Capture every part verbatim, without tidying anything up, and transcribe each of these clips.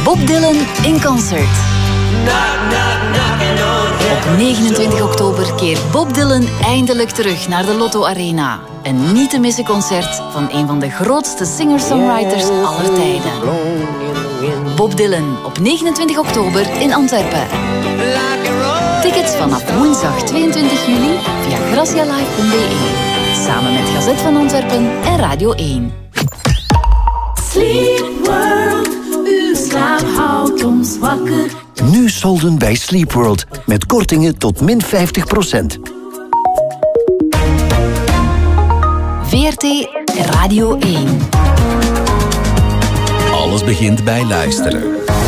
Bob Dylan in concert. Op negenentwintig oktober keert Bob Dylan eindelijk terug naar de Lotto Arena. Een niet te missen concert van een van de grootste singer-songwriters aller tijden. Bob Dylan op negenentwintig oktober in Antwerpen. Tickets vanaf woensdag tweeëntwintig juli via gracialive punt b e. Samen met Gazet van Antwerpen en Radio één. Sleep World, uw slaap houdt ons wakker. Nu solden bij Sleep World met kortingen tot min vijftig procent. V R T Radio één. Alles begint bij luisteren.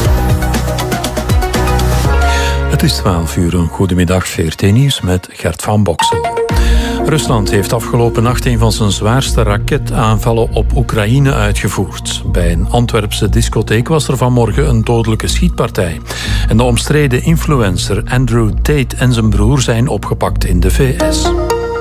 Het is twaalf uur, een goedemiddag, V R T Nieuws met Gert van Boksel. Rusland heeft afgelopen nacht een van zijn zwaarste raketaanvallen op Oekraïne uitgevoerd. Bij een Antwerpse discotheek was er vanmorgen een dodelijke schietpartij. En de omstreden influencer Andrew Tate en zijn broer zijn opgepakt in de V S.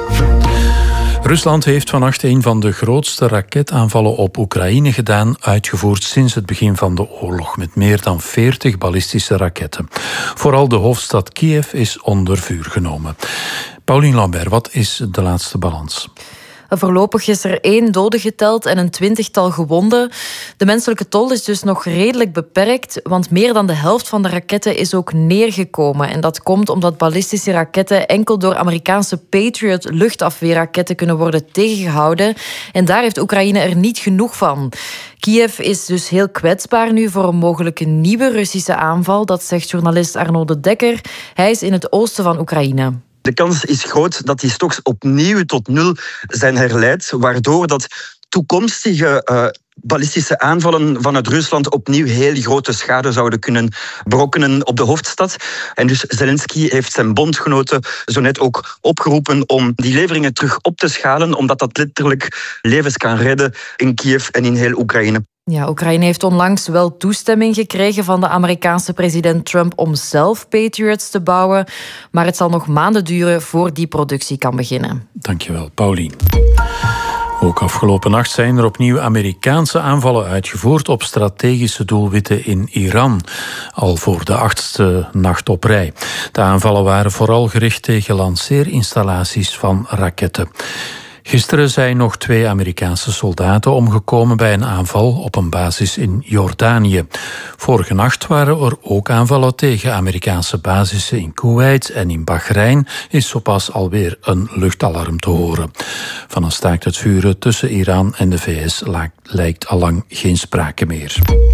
Rusland heeft vannacht een van de grootste raketaanvallen op Oekraïne gedaan, uitgevoerd sinds het begin van de oorlog, met meer dan veertig ballistische raketten. Vooral de hoofdstad Kiev is onder vuur genomen. Paulien Lambert, wat is de laatste balans? Voorlopig is er één dode geteld en een twintigtal gewonden. De menselijke tol is dus nog redelijk beperkt, want meer dan de helft van de raketten is ook neergekomen. En dat komt omdat ballistische raketten enkel door Amerikaanse Patriot luchtafweerraketten kunnen worden tegengehouden. En daar heeft Oekraïne er niet genoeg van. Kiev is dus heel kwetsbaar nu voor een mogelijke nieuwe Russische aanval. Dat zegt journalist Arno de Dekker. Hij is in het oosten van Oekraïne. De kans is groot dat die stocks opnieuw tot nul zijn herleid, waardoor dat toekomstige uh, ballistische aanvallen vanuit Rusland opnieuw heel grote schade zouden kunnen berokkenen op de hoofdstad. En dus Zelensky heeft zijn bondgenoten zo net ook opgeroepen om die leveringen terug op te schalen, omdat dat letterlijk levens kan redden in Kiev en in heel Oekraïne. Ja, Oekraïne heeft onlangs wel toestemming gekregen van de Amerikaanse president Trump om zelf Patriots te bouwen. Maar het zal nog maanden duren voor die productie kan beginnen. Dankjewel, Paulien. Ook afgelopen nacht zijn er opnieuw Amerikaanse aanvallen uitgevoerd op strategische doelwitten in Iran. Al voor de achtste nacht op rij. De aanvallen waren vooral gericht tegen lanceerinstallaties van raketten. Gisteren zijn nog twee Amerikaanse soldaten omgekomen bij een aanval op een basis in Jordanië. Vorige nacht waren er ook aanvallen tegen Amerikaanse basissen in Kuwait en in Bahrein is zo pas alweer een luchtalarm te horen. Van een staakt het vuren tussen Iran en de V S lijkt allang geen sprake meer.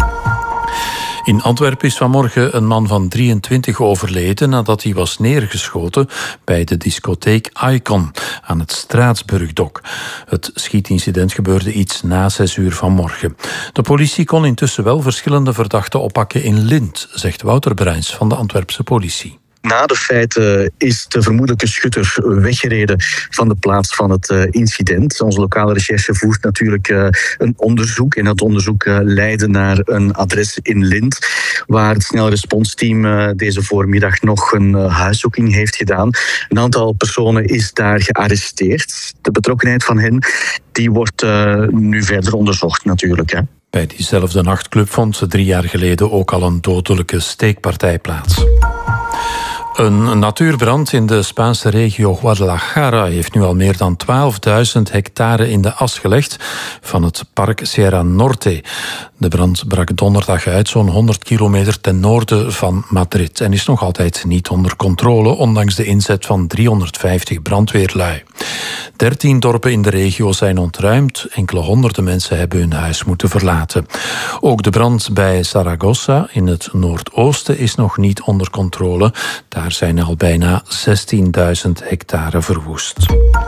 In Antwerpen is vanmorgen een man van drieëntwintig overleden nadat hij was neergeschoten bij de discotheek Icon aan het Straatsburgdok. Het schietincident gebeurde iets na zes uur vanmorgen. De politie kon intussen wel verschillende verdachten oppakken in Lint, zegt Wouter Bruins van de Antwerpse politie. Na de feiten is de vermoedelijke schutter weggereden van de plaats van het incident. Onze lokale recherche voert natuurlijk een onderzoek. En dat onderzoek leidde naar een adres in Lint, waar het snelresponsteam deze voormiddag nog een huiszoeking heeft gedaan. Een aantal personen is daar gearresteerd. De betrokkenheid van hen die wordt nu verder onderzocht natuurlijk, hè. Bij diezelfde nachtclub vond drie jaar geleden ook al een dodelijke steekpartij plaats. Een natuurbrand in de Spaanse regio Guadalajara heeft nu al meer dan twaalfduizend hectare in de as gelegd van het park Sierra Norte. De brand brak donderdag uit zo'n honderd kilometer ten noorden van Madrid en is nog altijd niet onder controle, ondanks de inzet van driehonderdvijftig brandweerlui. Dertien dorpen in de regio zijn ontruimd, enkele honderden mensen hebben hun huis moeten verlaten. Ook de brand bij Zaragoza in het noordoosten is nog niet onder controle. Daar zijn al bijna zestienduizend hectare verwoest.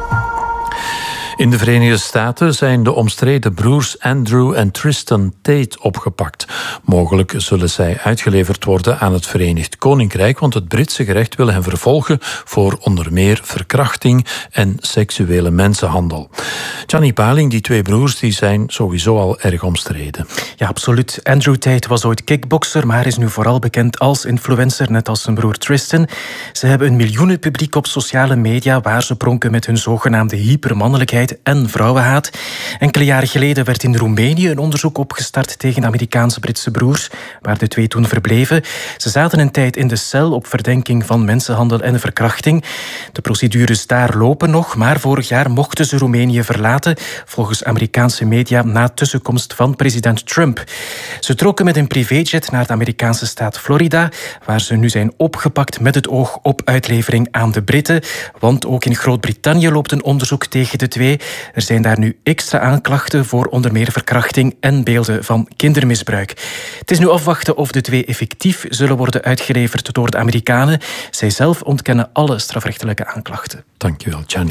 In de Verenigde Staten zijn de omstreden broers Andrew en Tristan Tate opgepakt. Mogelijk zullen zij uitgeleverd worden aan het Verenigd Koninkrijk, want het Britse gerecht wil hen vervolgen voor onder meer verkrachting en seksuele mensenhandel. Gianni Paling, die twee broers, die zijn sowieso al erg omstreden. Ja, absoluut. Andrew Tate was ooit kickbokser, maar is nu vooral bekend als influencer, net als zijn broer Tristan. Ze hebben een miljoenenpubliek op sociale media waar ze pronken met hun zogenaamde hypermannelijkheid. apartheid en vrouwenhaat. Enkele jaren geleden werd in Roemenië een onderzoek opgestart tegen de Amerikaanse Britse broers, waar de twee toen verbleven. Ze zaten een tijd in de cel op verdenking van mensenhandel en verkrachting. De procedures daar lopen nog, maar vorig jaar mochten ze Roemenië verlaten, volgens Amerikaanse media na tussenkomst van president Trump. Ze trokken met een privéjet naar de Amerikaanse staat Florida, waar ze nu zijn opgepakt met het oog op uitlevering aan de Britten. Want ook in Groot-Brittannië loopt een onderzoek tegen de twee. Er zijn daar nu extra aanklachten voor onder meer verkrachting en beelden van kindermisbruik. Het is nu afwachten of de twee effectief zullen worden uitgeleverd door de Amerikanen. Zij zelf ontkennen alle strafrechtelijke aanklachten. Dankjewel, Gianni.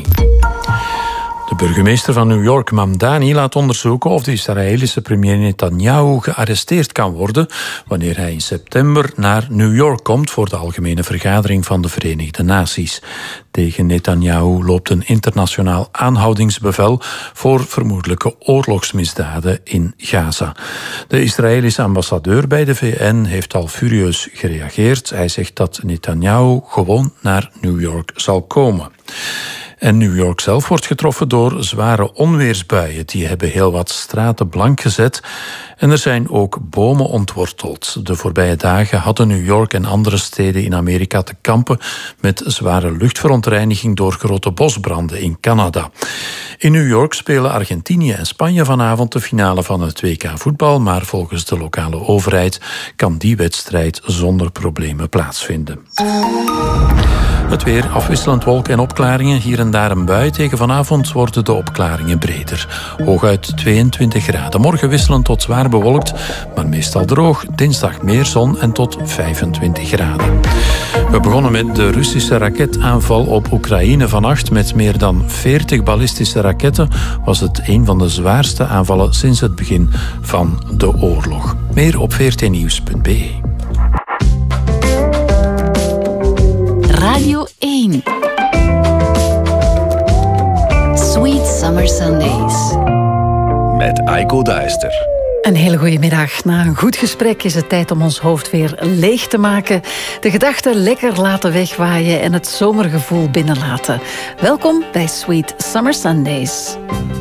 De burgemeester van New York, Mamdani, laat onderzoeken of de Israëlische premier Netanyahu gearresteerd kan worden wanneer hij in september naar New York komt voor de algemene vergadering van de Verenigde Naties. Tegen Netanyahu loopt een internationaal aanhoudingsbevel voor vermoedelijke oorlogsmisdaden in Gaza. De Israëlische ambassadeur bij de V N heeft al furieus gereageerd. Hij zegt dat Netanyahu gewoon naar New York zal komen. En New York zelf wordt getroffen door zware onweersbuien. Die hebben heel wat straten blank gezet. En er zijn ook bomen ontworteld. De voorbije dagen hadden New York en andere steden in Amerika te kampen met zware luchtverontreiniging door grote bosbranden in Canada. In New York spelen Argentinië en Spanje vanavond de finale van het W K voetbal, maar volgens de lokale overheid kan die wedstrijd zonder problemen plaatsvinden. Het weer, afwisselend wolken en opklaringen, hier en daar een bui. Tegen vanavond worden de opklaringen breder. Hooguit tweeëntwintig graden. Morgen wisselend tot zwaar bewolkt, maar meestal droog. Dinsdag meer zon en tot vijfentwintig graden. We begonnen met de Russische raketaanval op Oekraïne vannacht. Met meer dan veertig ballistische raketten was het een van de zwaarste aanvallen sinds het begin van de oorlog. Meer op v r t nieuws punt b e. Radio één. Sweet Summer Sundays. Met Aiko Duister. Een hele goede middag. Na een goed gesprek is het tijd om ons hoofd weer leeg te maken. De gedachten lekker laten wegwaaien en het zomergevoel binnenlaten. Welkom bij Sweet Summer Sundays.